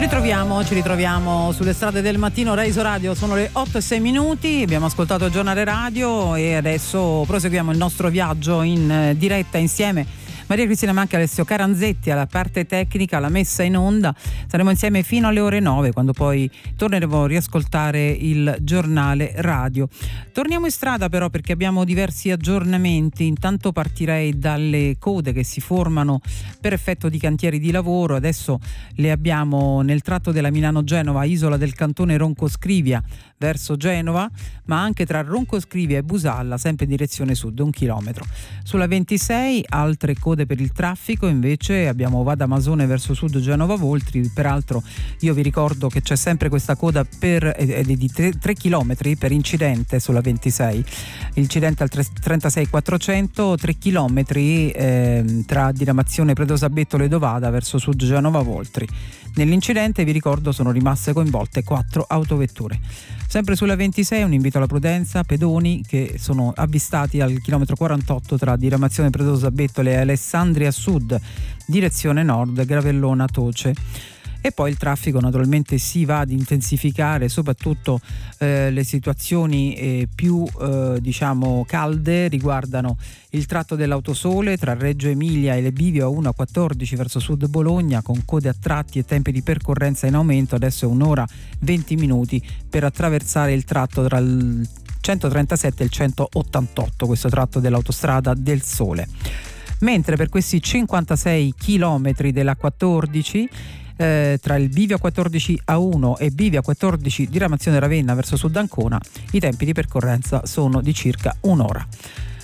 Ci ritroviamo sulle strade del mattino. Rise Radio, sono le 8:06. Abbiamo ascoltato il giornale radio e adesso proseguiamo il nostro viaggio in diretta insieme. Maria Cristina Manca e Alessio Caranzetti alla parte tecnica, alla messa in onda. Saremo insieme fino alle ore 9, quando poi torneremo a riascoltare il giornale radio. Torniamo in strada però, perché abbiamo diversi aggiornamenti. Intanto partirei dalle code che si formano per effetto di cantieri di lavoro. Adesso le abbiamo nel tratto della Milano-Genova, isola del cantone Roncoscrivia verso Genova, ma anche tra Roncoscrivia e Busalla, sempre in direzione sud, 1 chilometro. Sulla 26 altre code per il traffico, invece abbiamo Vada Masone verso sud, Genova Voltri. Peraltro io vi ricordo che c'è sempre questa coda di 3 chilometri per incidente sulla 26, incidente al 36-400, 3 chilometri tra diramazione Predosa Bettolo e Dovada verso sud, Genova Voltri. Nell'incidente, vi ricordo, sono rimaste coinvolte 4 autovetture. Sempre sulla 26 un invito alla prudenza, pedoni che sono avvistati al chilometro 48 tra diramazione Predosa Bettole e Alessandria Sud, direzione nord, Gravellona Toce. E poi il traffico naturalmente si va ad intensificare, soprattutto le situazioni più calde riguardano il tratto dell'Autosole tra Reggio Emilia e le Bivio a 1:14 verso sud Bologna, con code a tratti e tempi di percorrenza in aumento. Adesso è 1 ora 20 minuti per attraversare il tratto tra il 137 e il 188, questo tratto dell'autostrada del Sole. Mentre per questi 56 chilometri della 14 tra il Bivio 14 A1 e Bivio 14 diramazione Ravenna verso sud Ancona, i tempi di percorrenza sono di circa 1 ora.